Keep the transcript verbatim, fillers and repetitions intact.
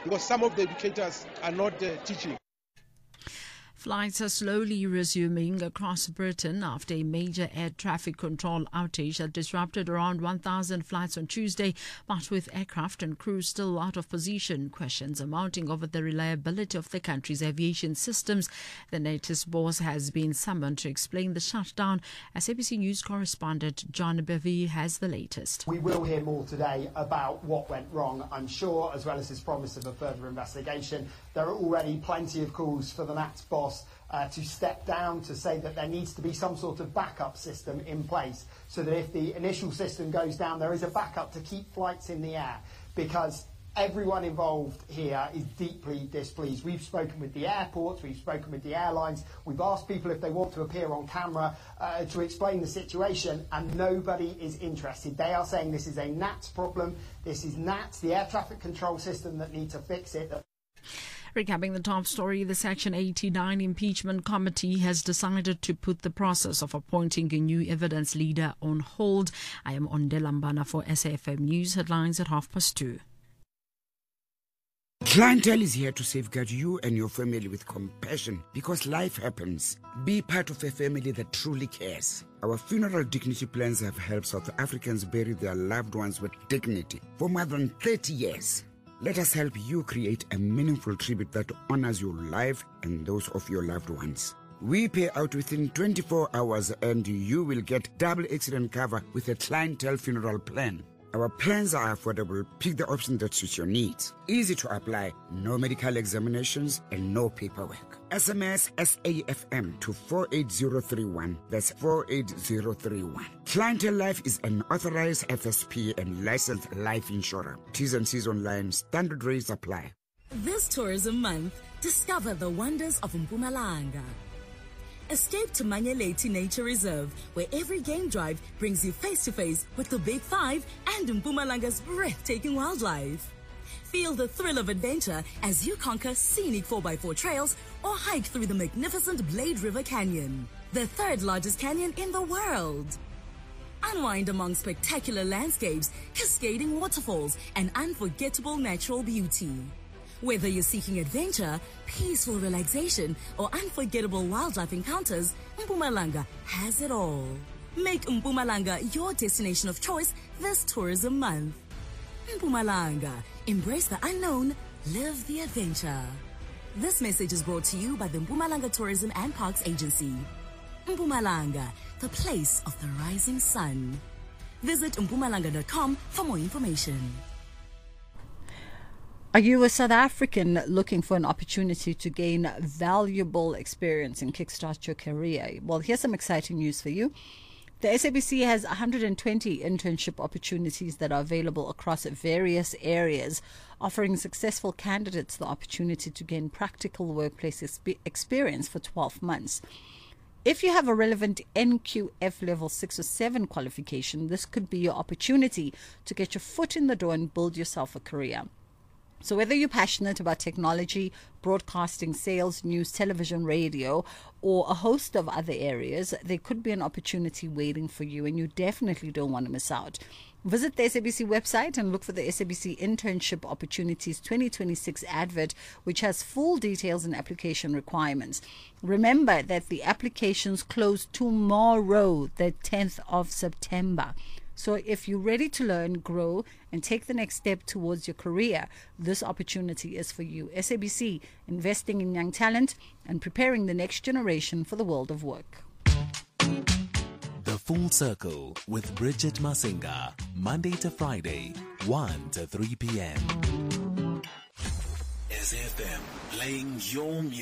because some of the educators are not uh, teaching. Flights are slowly resuming across Britain after a major air traffic control outage that disrupted around one thousand flights on Tuesday, but with aircraft and crews still out of position. Questions are mounting over the reliability of the country's aviation systems. The NATIS boss has been summoned to explain the shutdown. S A B C News correspondent John Bevy has the latest. We will hear more today about what went wrong, I'm sure, as well as his promise of a further investigation. There are already plenty of calls for the NATS boss Uh, to step down, to say that there needs to be some sort of backup system in place so that if the initial system goes down, there is a backup to keep flights in the air, because everyone involved here is deeply displeased. We've spoken with the airports, we've spoken with the airlines, we've asked people if they want to appear on camera uh, to explain the situation, and nobody is interested. They are saying this is a NATS problem, this is NATS, the air traffic control system, that need to fix it. Recapping the top story, the Section eighty-nine Impeachment Committee has decided to put the process of appointing a new evidence leader on hold. I am Ondela Mbana for S A F M News Headlines at half past two. Clientele is here to safeguard you and your family with compassion, because life happens. Be part of a family that truly cares. Our funeral dignity plans have helped South Africans bury their loved ones with dignity for more than thirty years. Let us help you create a meaningful tribute that honors your life and those of your loved ones. We pay out within twenty-four hours and you will get double accident cover with a clientele funeral plan. Our plans are affordable. Pick the option that suits your needs. Easy to apply, no medical examinations and no paperwork. S M S S A F M to four eight zero three one. That's four eight zero three one. Clientele Life is an authorized F S P and licensed life insurer. T's and C's online. Standard rates apply. This tourism month, discover the wonders of Mpumalanga. Escape to Manyeleti Nature Reserve, where every game drive brings you face-to-face with the Big Five and Mpumalanga's breathtaking wildlife. Feel the thrill of adventure as you conquer scenic four by four trails or hike through the magnificent Blade River Canyon, the third largest canyon in the world. Unwind among spectacular landscapes, cascading waterfalls, and unforgettable natural beauty. Whether you're seeking adventure, peaceful relaxation, or unforgettable wildlife encounters, Mpumalanga has it all. Make Mpumalanga your destination of choice this tourism month. Mpumalanga, embrace the unknown, live the adventure. This message is brought to you by the Mpumalanga Tourism and Parks Agency. Mpumalanga, the place of the rising sun. Visit mpumalanga dot com for more information. Are you a South African looking for an opportunity to gain valuable experience and kickstart your career? Well, here's some exciting news for you. The S A B C has one hundred twenty internship opportunities that are available across various areas, offering successful candidates the opportunity to gain practical workplace exp- experience for twelve months. If you have a relevant N Q F level six or seven qualification, this could be your opportunity to get your foot in the door and build yourself a career. So whether you're passionate about technology, broadcasting, sales, news, television, radio, or a host of other areas, there could be an opportunity waiting for you, and you definitely don't want to miss out. Visit the S A B C website and look for the S A B C Internship Opportunities twenty twenty-six advert, which has full details and application requirements. Remember that the applications close tomorrow, the tenth of September. So if you're ready to learn, grow, and take the next step towards your career, this opportunity is for you. S A B C, investing in young talent and preparing the next generation for the world of work. The Full Circle with Bridget Masinga, Monday to Friday, one to three p.m. S F M, playing your music.